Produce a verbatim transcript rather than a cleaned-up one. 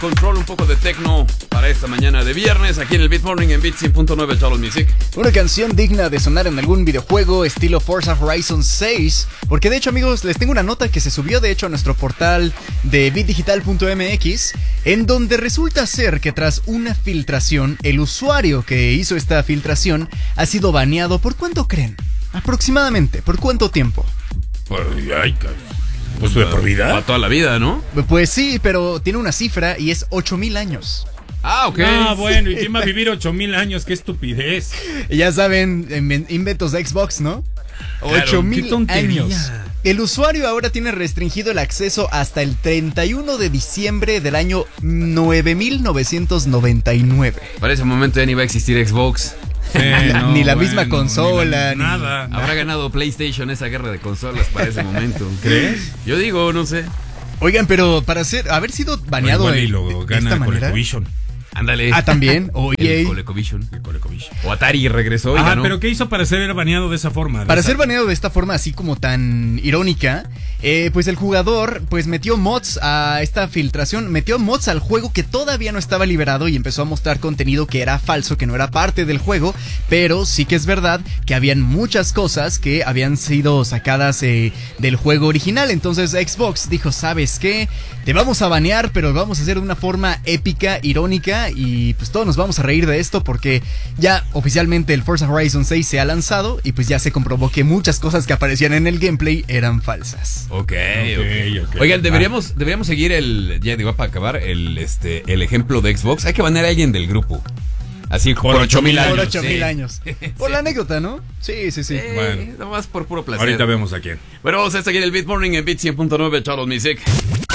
Control, un poco de techno para esta mañana de viernes aquí en el Beat Morning en Beat cien punto nueve Charles Music. Una canción digna de sonar en algún videojuego estilo Forza Horizon seis. Porque de hecho, amigos, les tengo una nota que se subió de hecho a nuestro portal de beat digital punto m x, en donde resulta ser que tras una filtración, el usuario que hizo esta filtración ha sido baneado. ¿Por cuánto creen? Aproximadamente, ¿por cuánto tiempo? Pues, ay, Pues de por vida. Para toda la vida, ¿no? Pues sí, pero tiene una cifra y es ocho mil años. Ah, ok. Ah, bueno, ¿y quién va a vivir ocho mil años? ¡Qué estupidez! Ya saben, inventos de Xbox, ¿no? Claro, ocho mil qué tontería. años. El usuario ahora tiene restringido el acceso hasta el treinta y uno de diciembre del año nueve mil novecientos noventa y nueve. Para ese momento ya ni va a existir Xbox. Sí, no, ni la bueno, misma consola, ni la- nada. Habrá ganado PlayStation esa guerra de consolas para ese momento. ¿Crees? Yo digo, no sé. Oigan, pero para ser, haber sido baneado Igual y de, lo de gana esta manera. ColecoVision. Ándale. Ah, también. O El E A. ColecoVision. El ColecoVision. O Atari regresó. Ah, ya no. pero ¿qué hizo para ser baneado de esa forma? De Para esa- ser baneado de esta forma así como tan irónica, eh, pues el jugador pues metió mods a esta filtración, metió mods al juego que todavía no estaba liberado y empezó a mostrar contenido que era falso, que no era parte del juego, pero sí que es verdad que habían muchas cosas que habían sido sacadas eh, del juego original. Entonces Xbox dijo, ¿sabes qué? Te vamos a banear, pero lo vamos a hacer de una forma épica, irónica, y pues todos nos vamos a reír de esto porque ya oficialmente el Forza Horizon seis se ha lanzado y pues ya se comprobó que muchas cosas que aparecían en el gameplay eran falsas. Ok, Ok, ok. ok. Oigan, deberíamos, deberíamos seguir el, ya digo, para acabar, el, este, el ejemplo de Xbox. Hay que banear a alguien del grupo. Así por ocho mil años. Por ocho mil sí. años. Por Sí. la anécdota, ¿no? Sí, sí, sí. Eh, Bueno. Nomás por puro placer. Ahorita vemos a quién. Bueno, vamos a seguir el Beat Morning en Beat cien punto nueve Charles Music.